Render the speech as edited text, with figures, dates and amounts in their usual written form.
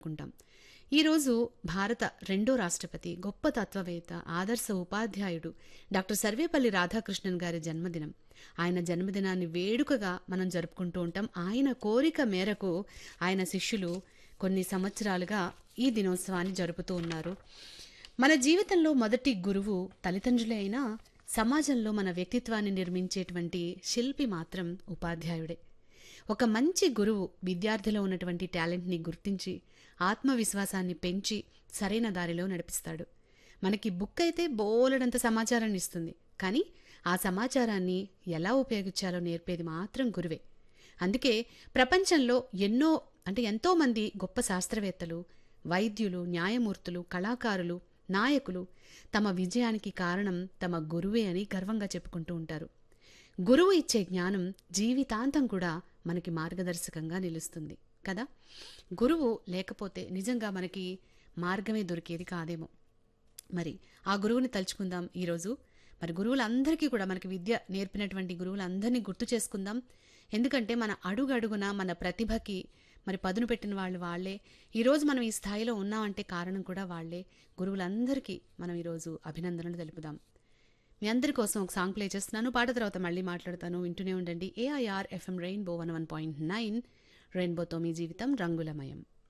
కుంటాం. ఈరోజు భారత రెండో రాష్ట్రపతి, గొప్ప తత్వవేత్త, ఆదర్శ ఉపాధ్యాయుడు డాక్టర్ సర్వేపల్లి రాధాకృష్ణన్ గారి జన్మదినం. ఆయన జన్మదినాన్ని వేడుకగా మనం జరుపుకుంటూ ఉంటాం. ఆయన కోరిక మేరకు ఆయన శిష్యులు కొన్ని సంవత్సరాలుగా ఈ దినోత్సవాన్ని జరుపుతూ ఉన్నారు. మన జీవితంలో మొదటి గురువు తల్లిదండ్రులే అయినా సమాజంలో మన వ్యక్తిత్వాన్ని నిర్మించేటువంటి శిల్పి మాత్రం ఉపాధ్యాయుడే. ఒక మంచి గురువు విద్యార్థిలో ఉన్నటువంటి టాలెంట్ని గుర్తించి ఆత్మవిశ్వాసాన్ని పెంచి సరైన దారిలో నడిపిస్తాడు. మనకి బుక్ అయితే బోలెడంత సమాచారాన్ని ఇస్తుంది, కానీ ఆ సమాచారాన్ని ఎలా ఉపయోగించాలో నేర్పేది మాత్రం గురువే. అందుకే ప్రపంచంలో ఎంతో మంది గొప్ప శాస్త్రవేత్తలు, వైద్యులు, న్యాయమూర్తులు, కళాకారులు, నాయకులు తమ విజయానికి కారణం తమ గురువే అని గర్వంగా చెప్పుకుంటూ ఉంటారు. గురువు ఇచ్చే జ్ఞానం జీవితాంతం కూడా మనకి మార్గదర్శకంగా నిలుస్తుంది కదా. గురువు లేకపోతే నిజంగా మనకి మార్గమే దొరికేది కాదేమో. మరి ఆ గురువుని తలుచుకుందాం ఈరోజు. మరి గురువులందరికీ కూడా, మనకి విద్య నేర్పినటువంటి గురువులందరినీ గుర్తు చేసుకుందాం. ఎందుకంటే మన అడుగడుగున మన ప్రతిభకి మరి పదును పెట్టిన వాళ్ళే. ఈరోజు మనం ఈ స్థాయిలో ఉన్నామంటే కారణం కూడా వాళ్లే. గురువులందరికీ మనం ఈరోజు అభినందనలు తెలుపుదాం. మీ అందరి కోసం ఒక సాంగ్ ప్లే చేస్తున్నాను. పాట తర్వాత మళ్ళీ మాట్లాడతాను. వింటూనే ఉండండి. AIR FM rainbow 101.9. రెయిన్బోతో మీ జీవితం రంగులమయం.